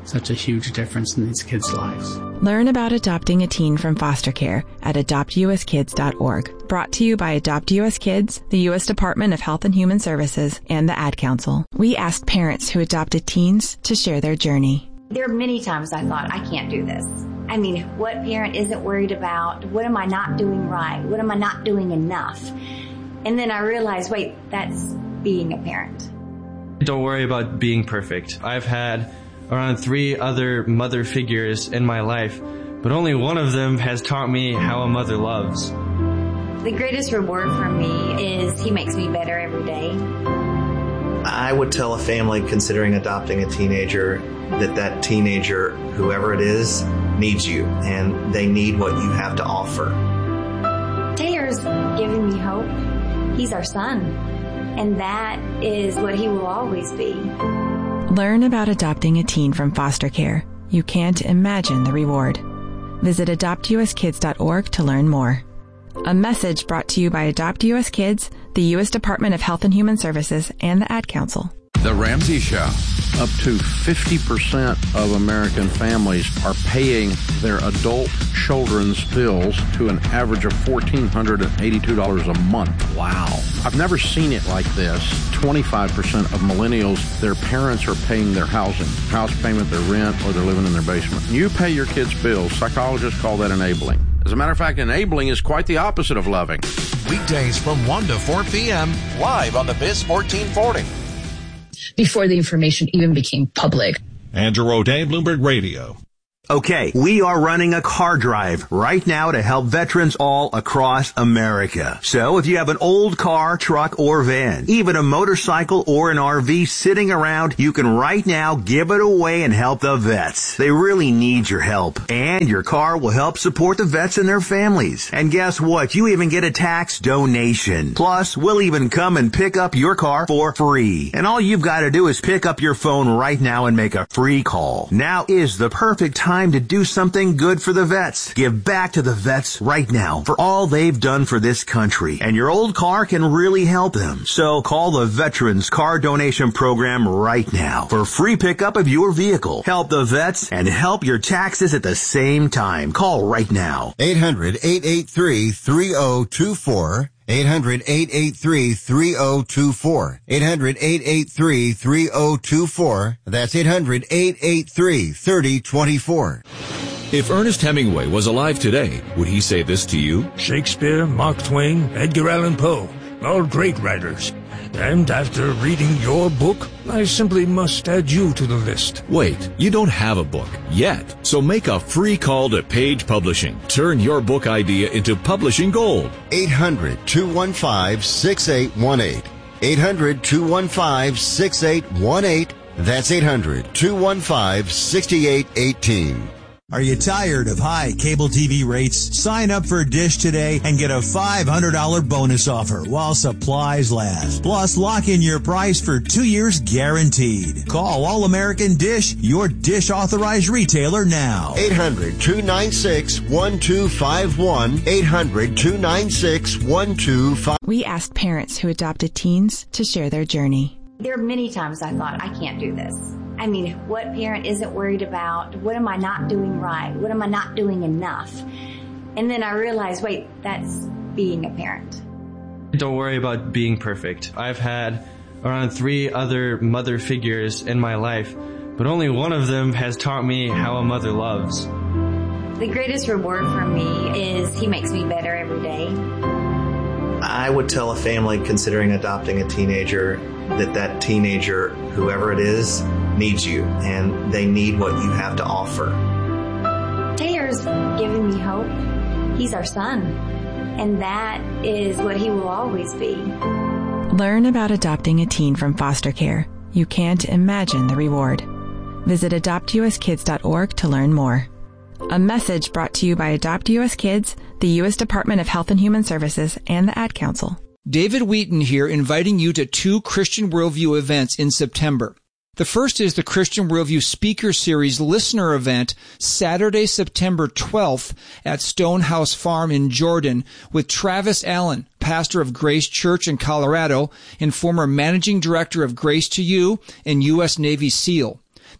such a huge difference in these kids' lives. Learn about adopting a teen from foster care at adopt u s kids dot org. Brought to you by Adopt U S Kids, the U S Department of Health and Human Services, and the Ad Council. We asked parents who adopted teens to share their journey. There are many times I thought, I can't do this. I mean, what parent isn't worried about, what am I not doing right? What am I not doing enough? And then I realized, wait, that's being a parent. Don't worry about being perfect. I've had around three other mother figures in my life, but only one of them has taught me how a mother loves. The greatest reward for me is he makes me better every day. I would tell a family considering adopting a teenager that that teenager, whoever it is, needs you, and they need what you have to offer. Taylor's giving me hope. He's our son, and that is what he will always be. Learn about adopting a teen from foster care. You can't imagine the reward. Visit adopt u s kids dot org to learn more. A message brought to you by Adopt U S Kids, the U S Department of Health and Human Services, and the Ad Council. The Ramsey Show. Up to fifty percent of American families are paying their adult children's bills to an average of one thousand four hundred eighty-two dollars a month. Wow. I've never seen it like this. twenty-five percent of millennials, their parents are paying their housing, house payment, their rent, or they're living in their basement. You pay your kids' bills. Psychologists call that enabling. As a matter of fact, enabling is quite the opposite of loving. Weekdays from one to four p.m. live on the Biz fourteen forty. Before the information even became public. Andrew O'Day, Bloomberg Radio. Okay, we are running a car drive right now to help veterans all across America. So if you have an old car, truck, or van, even a motorcycle or an R V sitting around, you can right now give it away and help the vets. They really need your help. And your car will help support the vets and their families. And guess what? You even get a tax donation. Plus, we'll even come and pick up your car for free. And all you've got to do is pick up your phone right now and make a free call. Now is the perfect time to do something good for the vets. Give back to the vets right now for all they've done for this country. And your old car can really help them. So call the Veterans Car Donation Program right now for free pickup of your vehicle. Help the vets and help your taxes at the same time. Call right now. eight hundred, eight eight three, three oh two four. eight hundred, eight eight three, three oh two four. eight hundred, eight eight three, three oh two four. That's eight hundred, eight eight three, three oh two four. If Ernest Hemingway was alive today, would he say this to you? Shakespeare, Mark Twain, Edgar Allan Poe, all great writers. And after reading your book, I simply must add you to the list. Wait, you don't have a book yet. So make a free call to Page Publishing. Turn your book idea into publishing gold. eight hundred, two one five, six eight one eight. eight hundred, two one five, six eight one eight. That's eight hundred, two one five, six eight one eight. Are you tired of high cable T V rates? Sign up for Dish today and get a five hundred dollars bonus offer while supplies last. Plus, lock in your price for two years guaranteed. Call All American Dish, your Dish authorized retailer now. eight hundred, two nine six, one two five one. eight hundred, two nine six, one two five one. We asked parents who adopted teens to share their journey. There are many times I thought, I can't do this. I mean, what parent isn't worried about, what am I not doing right? What am I not doing enough? And then I realized, wait, that's being a parent. Don't worry about being perfect. I've had around three other mother figures in my life, but only one of them has taught me how a mother loves. The greatest reward for me is he makes me better every day. I would tell a family considering adopting a teenager that that teenager, whoever it is, needs you, and they need what you have to offer. Taylor's giving me hope. He's our son, and that is what he will always be. Learn about adopting a teen from foster care. You can't imagine the reward. Visit adopt u s kids dot org to learn more. A message brought to you by Adopt U S Kids, the U S Department of Health and Human Services, and the Ad Council. David Wheaton here, inviting you to two Christian Worldview events in September. The first is the Christian Worldview Speaker Series listener event, Saturday, September twelfth at Stonehouse Farm in Jordan with Travis Allen, pastor of Grace Church in Colorado and former managing director of Grace to You and U S Navy SEAL.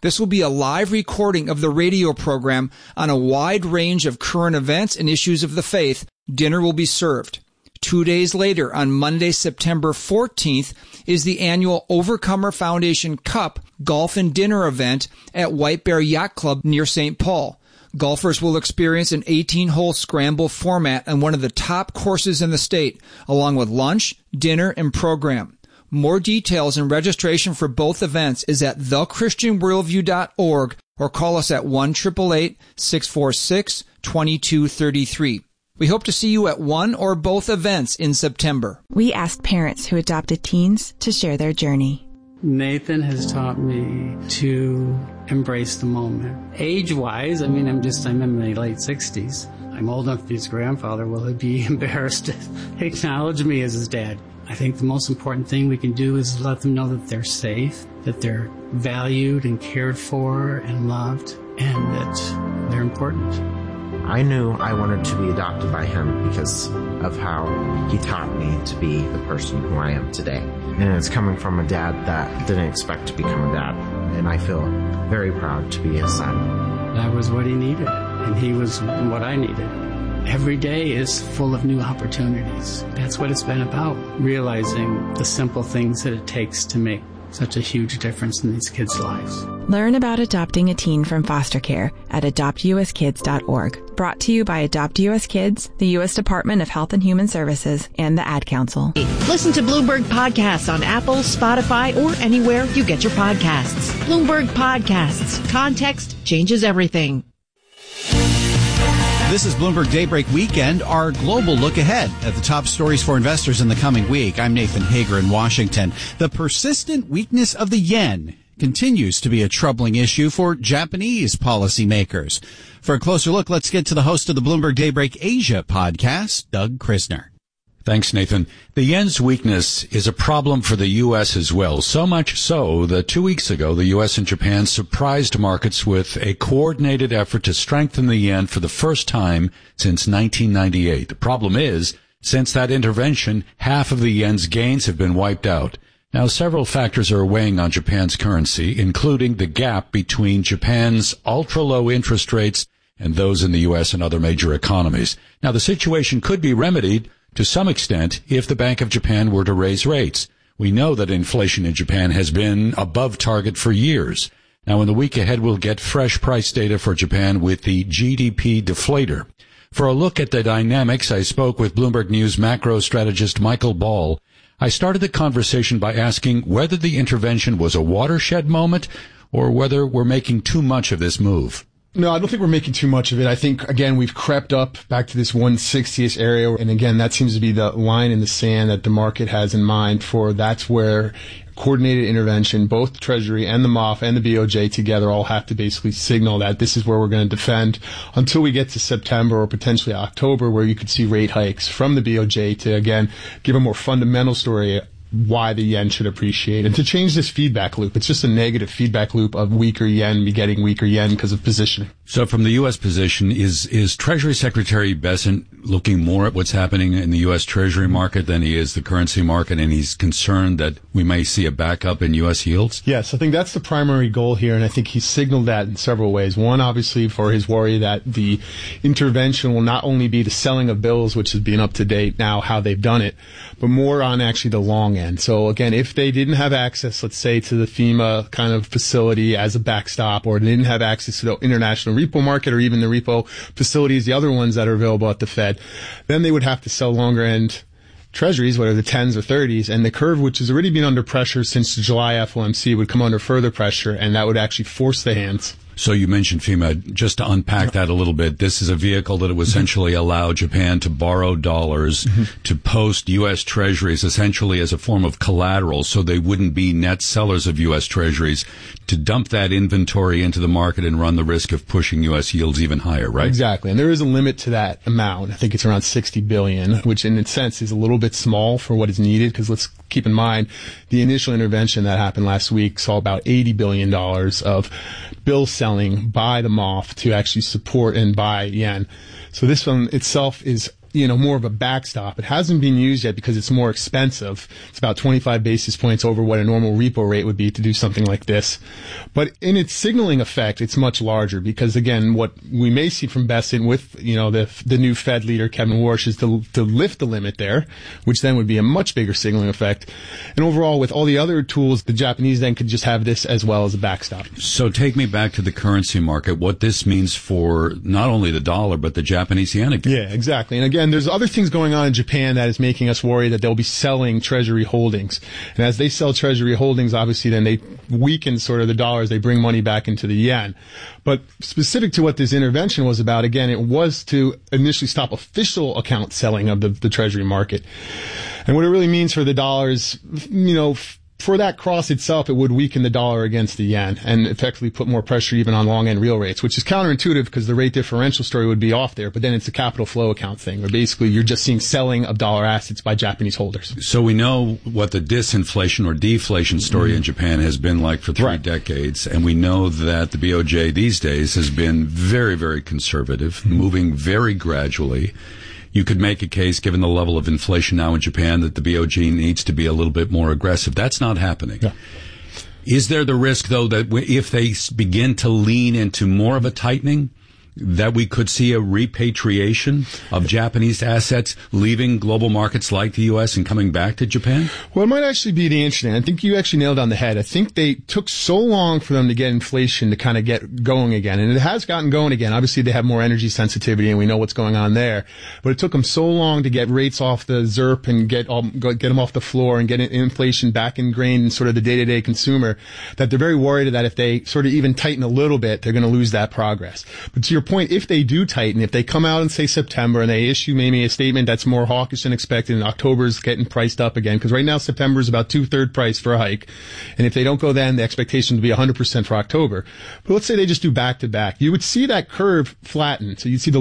This will be a live recording of the radio program on a wide range of current events and issues of the faith. Dinner will be served. Two days later, on Monday, September fourteenth, is the annual Overcomer Foundation Cup Golf and Dinner event at White Bear Yacht Club near Saint Paul. Golfers will experience an eighteen-hole scramble format on one of the top courses in the state, along with lunch, dinner, and program. More details and registration for both events is at the christian worldview dot org or call us at one eight eight eight, six four six, two two three three. We hope to see you at one or both events in September. We asked parents who adopted teens to share their journey. Nathan has taught me to embrace the moment. Age-wise, I mean, I'm just, I'm in my late sixties. I'm old enough to be his grandfather. Will he be embarrassed to acknowledge me as his dad? I think the most important thing we can do is let them know that they're safe, that they're valued and cared for and loved, and that they're important. I knew I wanted to be adopted by him because of how he taught me to be the person who I am today. And it's coming from a dad that didn't expect to become a dad. And I feel very proud to be his son. That was what he needed, and he was what I needed. Every day is full of new opportunities. That's what it's been about, realizing the simple things that it takes to make such a huge difference in these kids' lives. Learn about adopting a teen from foster care at adopt u s kids dot org. Brought to you by Adopt U S Kids, the U S Department of Health and Human Services, and the Ad Council. Listen to Bloomberg Podcasts on Apple, Spotify, or anywhere you get your podcasts. Bloomberg Podcasts. Context changes everything. This is Bloomberg Daybreak Weekend, our global look ahead at the top stories for investors in the coming week. I'm Nathan Hager in Washington. The persistent weakness of the yen continues to be a troubling issue for Japanese policymakers. For a closer look, let's get to the host of the Bloomberg Daybreak Asia podcast, Doug Krisner. Thanks, Nathan. The yen's weakness is a problem for the U S as well, so much so that two weeks ago, the U S and Japan surprised markets with a coordinated effort to strengthen the yen for the first time since nineteen ninety-eight. The problem is, since that intervention, half of the yen's gains have been wiped out. Now, several factors are weighing on Japan's currency, including the gap between Japan's ultra-low interest rates and those in the U S and other major economies. Now, the situation could be remedied to some extent if the Bank of Japan were to raise rates. We know that inflation in Japan has been above target for years. Now, in the week ahead, we'll get fresh price data for Japan with the G D P deflator. For a look at the dynamics, I spoke with Bloomberg News macro strategist Michael Ball. I started the conversation by asking whether the intervention was a watershed moment or whether we're making too much of this move. No, I don't think we're making too much of it. I think, again, we've crept up back to this one sixty-ish area. And again, that seems to be the line in the sand that the market has in mind for that's where coordinated intervention, both the Treasury and the M O F and the B O J together all have to basically signal that this is where we're going to defend until we get to September or potentially October, where you could see rate hikes from the B O J to, again, give a more fundamental story why the yen should appreciate and to change this feedback loop. It's just a negative feedback loop of weaker yen begetting weaker yen because of positioning. So from the U S position, is is Treasury Secretary Bessent looking more at what's happening in the U S Treasury market than he is the currency market, and he's concerned that we may see a backup in U S yields? Yes, I think that's the primary goal here, and I think he's signaled that in several ways. One, obviously, for his worry that the intervention will not only be the selling of bills, which has been up to date now, how they've done it, but more on actually the long end. So again, if they didn't have access, let's say, to the FEMA kind of facility as a backstop, or they didn't have access to the international repo market or even the repo facilities, the other ones that are available at the Fed, then they would have to sell longer end treasuries, whether the tens or thirties, and the curve, which has already been under pressure since the July F O M C, would come under further pressure, and that would actually force the hands. So you mentioned FEMA. Just to unpack that a little bit, this is a vehicle that would essentially allow Japan to borrow dollars mm-hmm. to post U S Treasuries essentially as a form of collateral, so they wouldn't be net sellers of U S Treasuries, to dump that inventory into the market and run the risk of pushing U S yields even higher, right? Exactly. And there is a limit to that amount. I think it's around sixty billion dollars, which in a sense is a little bit small for what is needed, because let's keep in mind the initial intervention that happened last week saw about eighty billion dollars of bill selling by the M O F to actually support and buy yen. So this one itself is you know, more of a backstop. It hasn't been used yet because it's more expensive. It's about twenty-five basis points over what a normal repo rate would be to do something like this. But in its signaling effect, it's much larger because, again, what we may see from Bessent with, you know, the the new Fed leader, Kevin Warsh, is to, to lift the limit there, which then would be a much bigger signaling effect. And overall, with all the other tools, the Japanese then could just have this as well as a backstop. So take me back to the currency market, what this means for not only the dollar, but the Japanese yen again. Yeah, exactly. And again, there's other things going on in Japan that is making us worry that they'll be selling Treasury holdings. And as they sell Treasury holdings, obviously then they weaken sort of the dollar as they bring money back into the yen. But specific to what this intervention was about, again, it was to initially stop official account selling of the, the Treasury market. And what it really means for the dollar is, you know, for that cross itself, it would weaken the dollar against the yen and effectively put more pressure even on long-end real rates, which is counterintuitive because the rate differential story would be off there. But then it's a capital flow account thing where basically you're just seeing selling of dollar assets by Japanese holders. So we know what the disinflation or deflation story mm-hmm. in Japan has been like for three right. decades. And we know that the B O J these days has been very, very conservative, mm-hmm. moving very gradually. You could make a case, given the level of inflation now in Japan, that the B O J needs to be a little bit more aggressive. That's not happening. Yeah. Is there the risk, though, that if they begin to lean into more of a tightening, that we could see a repatriation of Japanese assets leaving global markets like the U S and coming back to Japan? Well, it might actually be the interesting. I think you actually nailed it on the head. I think they took so long for them to get inflation to kind of get going again. And it has gotten going again. Obviously, they have more energy sensitivity and we know what's going on there. But it took them so long to get rates off the Z E R P and get, all, get them off the floor and get inflation back ingrained in sort of the day-to-day consumer that they're very worried that if they sort of even tighten a little bit, they're going to lose that progress. But to your point, if they do tighten, if they come out and say September and they issue maybe a statement that's more hawkish than expected and October's getting priced up again, because right now September is about two-third price for a hike. And if they don't go then, the expectation would be one hundred percent for October. But let's say they just do back-to-back. You would see that curve flatten. So you'd see the